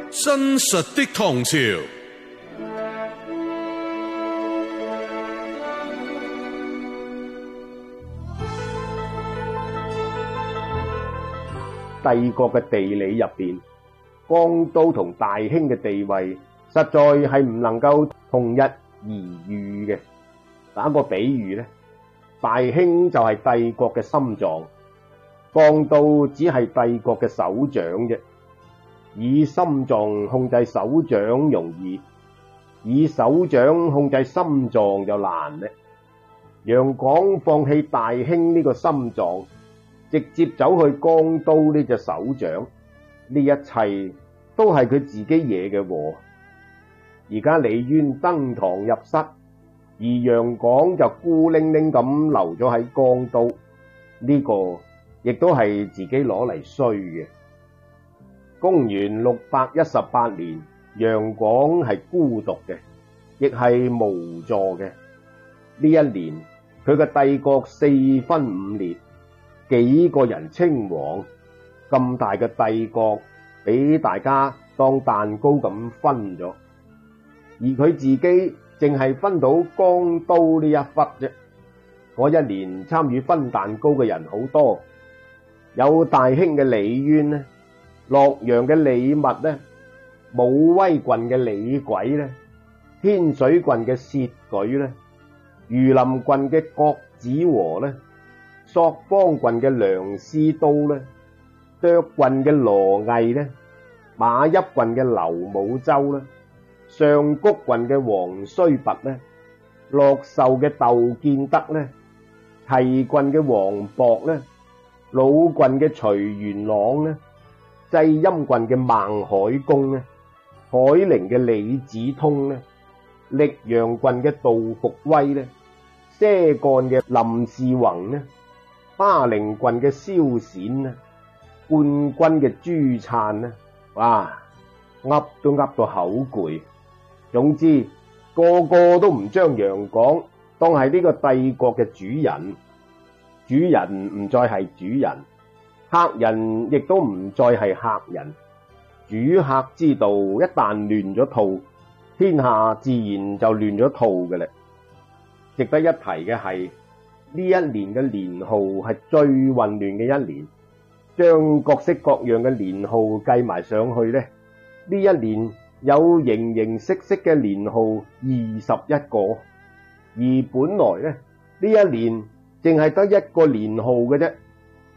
真實的唐朝， 帝國嘅地理入邊，江都同大興嘅地位實在係唔能夠同日而語嘅。打個比喻呢，大興就係帝國嘅心臟，江都只係帝國嘅手掌啫。以心臟控制手掌容易，以手掌控制心臟就難咧。楊廣放棄大興呢個心臟，直接走去江都呢隻手掌，呢一切都係佢自己惹嘅禍。而家李淵登堂入室，而楊廣就孤零零咁留咗喺江都，呢個亦都係自己攞嚟衰嘅。公元618年，楊廣係孤獨嘅，亦係無助嘅。呢一年，佢嘅帝國四分五裂，幾個人稱王，咁大嘅帝國俾大家當蛋糕咁分咗，而佢自己淨係分到江都呢一忽啫。嗰一年參與分蛋糕嘅人好多，有大興嘅李淵呢，洛陽嘅李密呢，武威郡嘅李軌呢，天水郡嘅薛舉呢，榆林郡嘅郭子和呢，朔方郡嘅梁思都呢，涿郡嘅羅毅呢，馬邑郡嘅劉武周呢，上谷郡嘅王須拔呢，樂壽嘅竇建德呢，提郡嘅王博呢，魯郡嘅徐元朗呢，濟陰郡嘅孟海公呢，海寧嘅李子通呢，溧陽郡嘅杜伏威呢，賒幹嘅林士宏呢，巴陵郡嘅蕭冼呢，冠軍嘅朱粲呢，哇，噏都噏到口攰。總之，個個都唔將楊廣當係呢個帝國嘅主人，主人唔再係主人，客人亦都唔再係客人。主客之道一旦亂咗套，天下自然就亂咗套嘅啦。值得一提嘅係，呢一年嘅年號係最混亂嘅一年，將各式各樣嘅年號計埋上去呢，呢一年有形形色色嘅年號21個，而本來呢一年淨係得一個年號嘅啫。